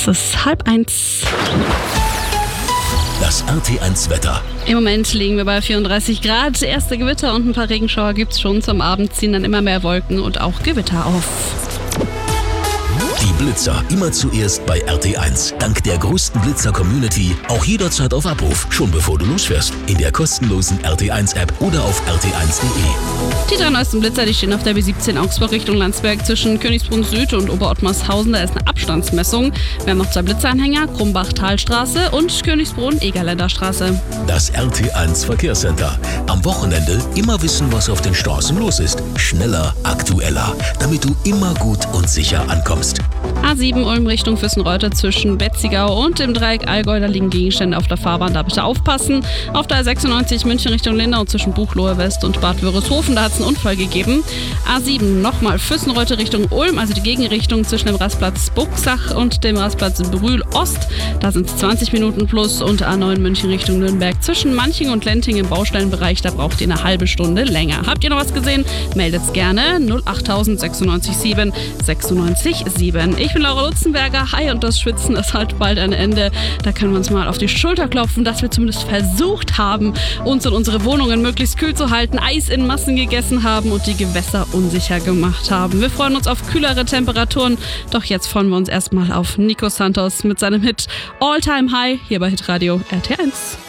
Es ist 12:30. Das RT1 Wetter. Im Moment liegen wir bei 34 Grad. Erste Gewitter und ein paar Regenschauer gibt's schon. Zum Abend ziehen dann immer mehr Wolken und auch Gewitter auf. Die Blitzer immer zuerst bei RT1. Dank der größten Blitzer-Community auch jederzeit auf Abruf, schon bevor du losfährst. In der kostenlosen RT1-App oder auf rt1.de. Die 3 neuesten Blitzer, die stehen auf der B17 Augsburg Richtung Landsberg zwischen Königsbrunn Süd und Oberottmarshausen. Da ist eine Abstandsmessung. Wir haben noch 2 Blitzeranhänger, Krumbach-Talstraße und Königsbrunn-Egerländer Straße. Das RT1 Verkehrscenter. Am Wochenende immer wissen, was auf den Straßen los ist. Schneller, aktueller, damit du immer gut und sicher ankommst. A7 Ulm Richtung Füssenreuth zwischen Betzigau und dem Dreieck Allgäu, da liegen Gegenstände auf der Fahrbahn, da bitte aufpassen. Auf der A96 München Richtung Lindau zwischen Buchloe West und Bad Wörishofen, da hat es einen Unfall gegeben. A7 nochmal Füssenreuth Richtung Ulm, also die Gegenrichtung zwischen dem Rastplatz Buchsach und dem Rastplatz Brühl Ost, da sind es 20 Minuten plus. Und A9 München Richtung Nürnberg zwischen Manching und Lenting im Baustellenbereich, da braucht ihr eine halbe Stunde länger. Habt ihr noch was gesehen? Meldet's gerne 08000 96 7 96 7. Ich bin Laura Lutzenberger. Hi, und das Schwitzen ist halt bald ein Ende. Da können wir uns mal auf die Schulter klopfen, dass wir zumindest versucht haben, uns in unsere Wohnungen möglichst kühl zu halten, Eis in Massen gegessen haben und die Gewässer unsicher gemacht haben. Wir freuen uns auf kühlere Temperaturen. Doch jetzt freuen wir uns erstmal auf Nico Santos mit seinem Hit All Time High hier bei Hitradio RT1.